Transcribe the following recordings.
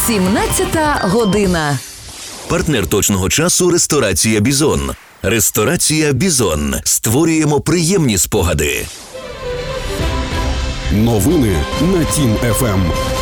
17 година. Партнер точного часу – ресторація «Бізон». Ресторація «Бізон». Створюємо приємні спогади. Новини на Тім ФМ.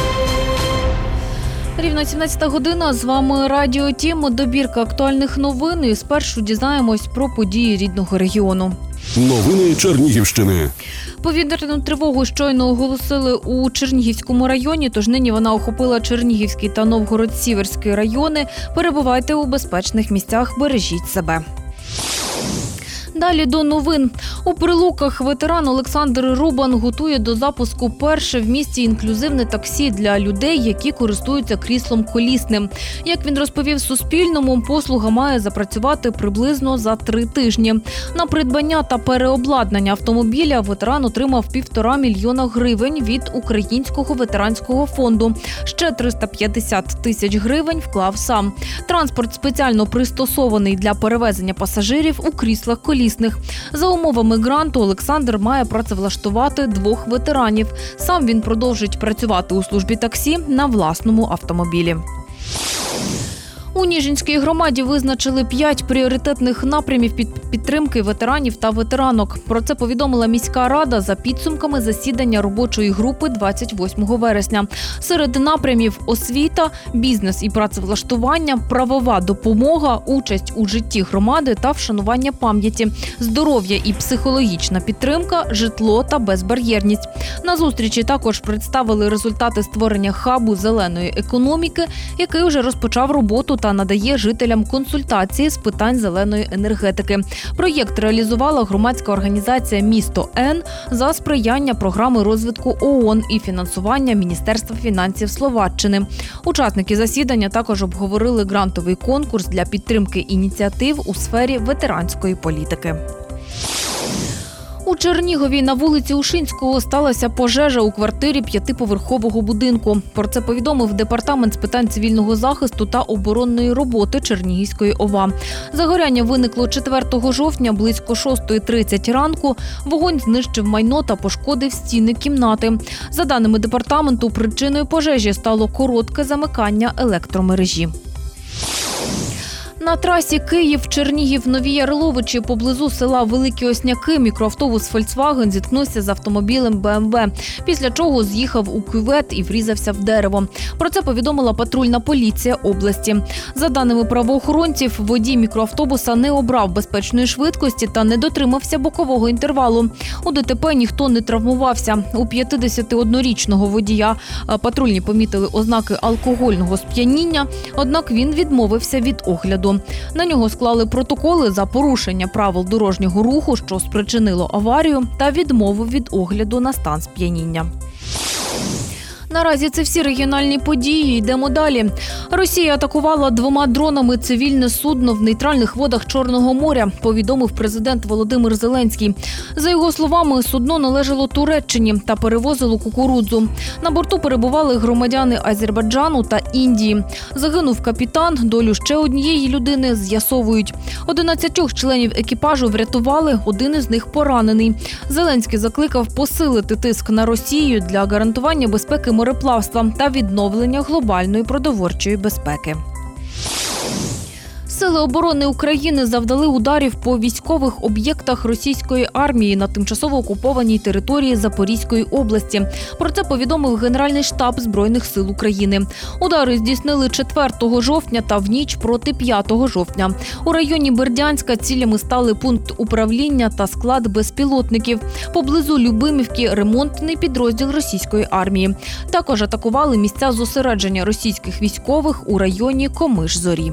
Рівно 17 година. З вами Радіо Тім. Добірка актуальних новин. І спершу дізнаємось про події рідного регіону. Новини Чернігівщини. Повітряну тривогу щойно оголосили у Чернігівському районі, тож нині вона охопила Чернігівський та Новгород-Сіверський райони. Перебувайте у безпечних місцях, бережіть себе. Далі до новин. У Прилуках ветеран Олександр Рубан готує до запуску перше в місті інклюзивне таксі для людей, які користуються кріслом колісним. Як він розповів Суспільному, послуга має запрацювати приблизно за 3 тижні. На придбання та переобладнання автомобіля ветеран отримав 1,5 мільйона гривень від Українського ветеранського фонду. Ще 350 тисяч гривень вклав сам. Транспорт спеціально пристосований для перевезення пасажирів у кріслах колісних. За умовами гранту Олександр має працевлаштувати 2 ветеранів. Сам він продовжить працювати у службі таксі на власному автомобілі. У Ніжинській громаді визначили 5 пріоритетних напрямів підтримки ветеранів та ветеранок. Про це повідомила міська рада за підсумками засідання робочої групи 28 вересня. Серед напрямів – освіта, бізнес і працевлаштування, правова допомога, участь у житті громади та вшанування пам'яті, здоров'я і психологічна підтримка, житло та безбар'єрність. На зустрічі також представили результати створення хабу зеленої економіки, який вже розпочав роботу та надає жителям консультації з питань зеленої енергетики. Проєкт реалізувала громадська організація «Місто Н» за сприяння програми розвитку ООН і фінансування Міністерства фінансів Словаччини. Учасники засідання також обговорили грантовий конкурс для підтримки ініціатив у сфері ветеранської політики. У Чернігові на вулиці Ушинського сталася пожежа у квартирі 5-поверхового будинку. Про це повідомив Департамент з питань цивільного захисту та оборонної роботи Чернігівської ОВА. Загоряння виникло 4 жовтня близько 6:30 ранку. Вогонь знищив майно та пошкодив стіни кімнати. За даними департаменту, причиною пожежі стало коротке замикання електромережі. На трасі Київ-Чернігів-Нові Яриловичі поблизу села Великі Осняки мікроавтобус «Фольксваген» зіткнувся з автомобілем БМВ, після чого з'їхав у кювет і врізався в дерево. Про це повідомила патрульна поліція області. За даними правоохоронців, водій мікроавтобуса не обрав безпечної швидкості та не дотримався бокового інтервалу. У ДТП ніхто не травмувався. У 51-річного водія патрульні помітили ознаки алкогольного сп'яніння, однак він відмовився від огляду. На нього склали протоколи за порушення правил дорожнього руху, що спричинило аварію, та відмову від огляду на стан сп'яніння. Наразі це всі регіональні події. Йдемо далі. Росія атакувала 2 дронами цивільне судно в нейтральних водах Чорного моря, повідомив президент Володимир Зеленський. За його словами, судно належало Туреччині та перевозило кукурудзу. На борту перебували громадяни Азербайджану та Індії. Загинув капітан, долю ще однієї людини з'ясовують. 11 членів екіпажу врятували, 1 із них поранений. Зеленський закликав посилити тиск на Росію для гарантування безпеки мореплавства та відновлення глобальної продовольчої безпеки. Сили оборони України завдали ударів по військових об'єктах російської армії на тимчасово окупованій території Запорізької області. Про це повідомив Генеральний штаб Збройних сил України. Удари здійснили 4 жовтня та в ніч проти 5 жовтня. У районі Бердянська цілями стали пункт управління та склад безпілотників. Поблизу Любимівки – ремонтний підрозділ російської армії. Також атакували місця зосередження російських військових у районі Комиш-Зорі.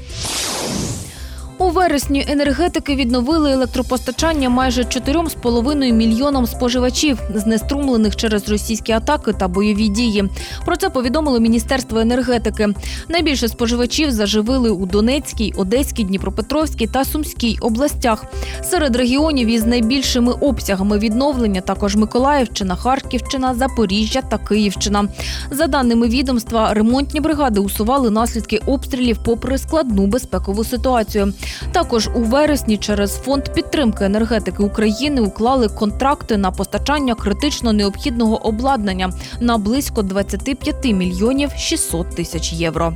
У вересні енергетики відновили електропостачання майже 4,5 мільйонам споживачів, знеструмлених через російські атаки та бойові дії. Про це повідомило Міністерство енергетики. Найбільше споживачів заживили у Донецькій, Одеській, Дніпропетровській та Сумській областях. Серед регіонів із найбільшими обсягами відновлення також Миколаївщина, Харківщина, Запоріжжя та Київщина. За даними відомства, ремонтні бригади усували наслідки обстрілів попри складну безпекову ситуацію. Також у вересні через Фонд підтримки енергетики України уклали контракти на постачання критично необхідного обладнання на близько 25 мільйонів 600 тисяч євро.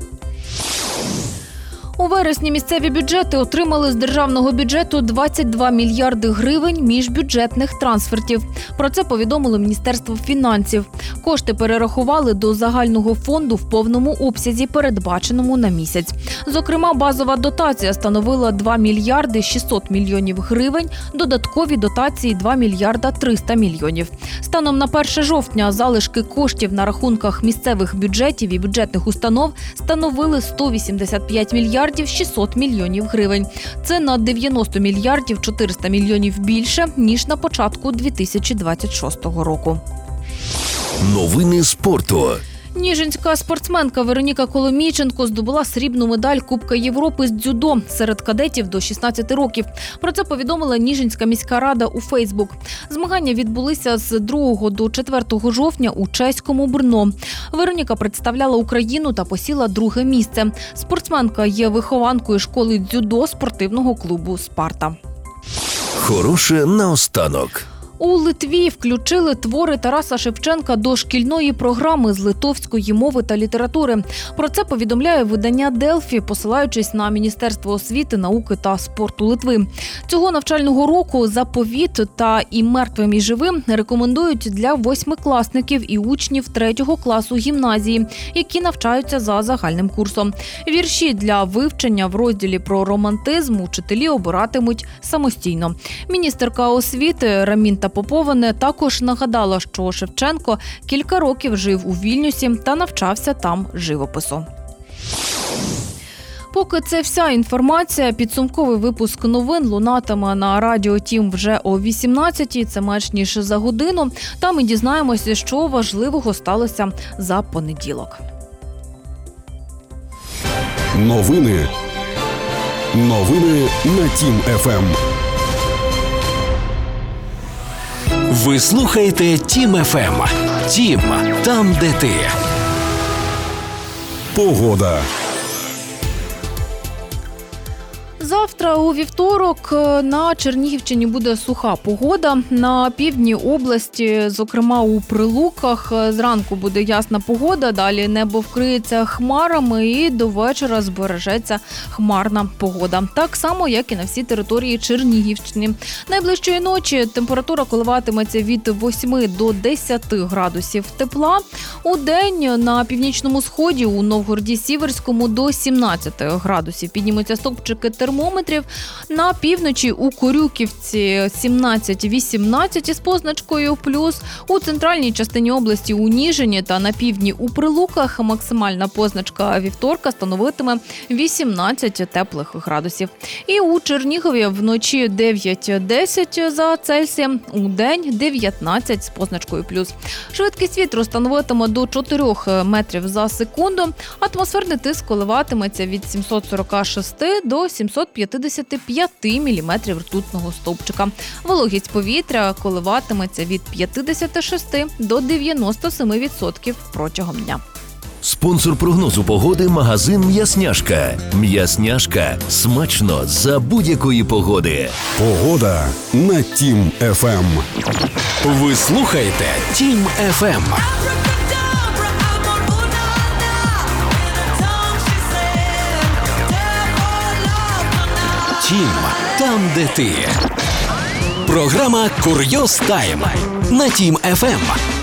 У вересні місцеві бюджети отримали з державного бюджету 22 мільярди гривень міжбюджетних трансфертів. Про це повідомило Міністерство фінансів. Кошти перерахували до загального фонду в повному обсязі, передбаченому на місяць. Зокрема, базова дотація становила 2 мільярди 600 мільйонів гривень, додаткові дотації 2 мільярда 300 мільйонів. Станом на 1 жовтня залишки коштів на рахунках місцевих бюджетів і бюджетних установ становили 185 мільярдів 600 мільйонів гривень. Це на 90 мільярдів 400 мільйонів більше, ніж на початку 2026 року. Новини спорту. Ніжинська спортсменка Вероніка Коломійченко здобула срібну медаль Кубка Європи з дзюдо серед кадетів до 16 років. Про це повідомила Ніжинська міська рада у Фейсбук. Змагання відбулися з 2 до 4 жовтня у чеському Брно. Вероніка представляла Україну та посіла 2-ге місце. Спортсменка є вихованкою школи дзюдо спортивного клубу «Спарта». Хороше наостанок. У Литві включили твори Тараса Шевченка до шкільної програми з литовської мови та літератури. Про це повідомляє видання «Делфі», посилаючись на Міністерство освіти, науки та спорту Литви. Цього навчального року «Заповіт» та «І мертвим, і живим» рекомендують для восьмикласників і учнів 3-го класу гімназії, які навчаються за загальним курсом. Вірші для вивчення в розділі про романтизм учителі обиратимуть самостійно. Міністерка освіти Рамінта Поповане також нагадала, що Шевченко кілька років жив у Вільнюсі та навчався там живопису. Поки це вся інформація. Підсумковий випуск новин лунатиме на Радіо Тім вже о 18-й. Це менш ніж за годину. Там ми дізнаємося, що важливого сталося за понеділок. Новини на Тім ФМ. Ви слухаєте Тім ФМ. Тім – там, де ти. Погода. Завтра у вівторок на Чернігівщині буде суха погода. На півдні області, зокрема у Прилуках, зранку буде ясна погода, далі небо вкриється хмарами і до вечора збережеться хмарна погода. Так само, як і на всій території Чернігівщини. Найближчої ночі температура коливатиметься від 8 до 10 градусів тепла. У день на північному сході, у Новгороді-Сіверському до 17 градусів. Піднімуться стовпчики термометрів. На півночі у Корюківці 17-18 із позначкою плюс. У центральній частині області у Ніжині та на півдні у Прилуках максимальна позначка вівторка становитиме 18 теплих градусів. І у Чернігові вночі 9-10 за Цельсієм, у день 19 з позначкою плюс. Швидкість вітру становитиме до 4 метрів за секунду. Атмосферний тиск коливатиметься від 746 до 755 міліметрів ртутного стовпчика. Вологість повітря коливатиметься від 56 до 97% протягом дня. Спонсор прогнозу погоди – магазин «М'ясняшка». «М'ясняшка» – смачно за будь-якої погоди. Погода на Тім ФМ. Ви слухаєте Тім ФМ. Тім – там, де ти. Програма «Курйоз Тайм» на Тім ФМ.